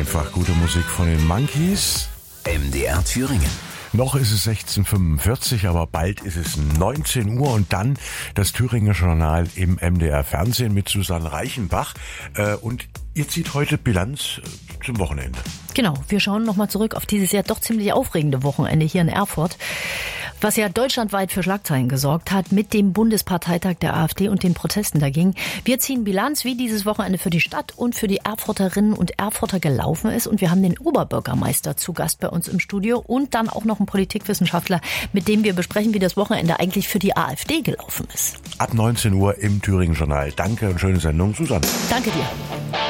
Einfach gute Musik von den Monkeys. MDR Thüringen. Noch ist es 16:45, aber bald ist es 19 Uhr und dann das Thüringer Journal im MDR Fernsehen mit Susanne Reichenbach. Und ihr zieht heute Bilanz zum Wochenende. Genau, wir schauen nochmal zurück auf dieses ja doch ziemlich aufregende Wochenende hier in Erfurt, was ja deutschlandweit für Schlagzeilen gesorgt hat mit dem Bundesparteitag der AfD und den Protesten dagegen. Wir ziehen Bilanz, wie dieses Wochenende für die Stadt und für die Erfurterinnen und Erfurter gelaufen ist. Und wir haben den Oberbürgermeister zu Gast bei uns im Studio und dann auch noch einen Politikwissenschaftler, mit dem wir besprechen, wie das Wochenende eigentlich für die AfD gelaufen ist. Ab 19 Uhr im Thüringen Journal. Danke und schöne Sendung, Susanne. Danke dir.